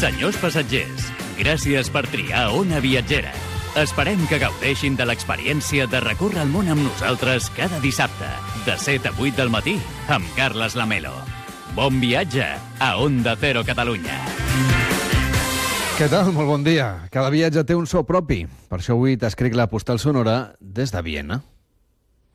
Senyors passatgers, gràcies per triar Ona Viatgera. Esperem que gaudeixin de l'experiència de recórrer el món amb nosaltres cada dissabte, de 7 a 8 del matí, amb Carles Lamelo. Bon viatge a Onda Cero Catalunya. Què tal? Molt bon dia. Cada viatge té un so propi. Per això avui t'escric la postal sonora des de Viena.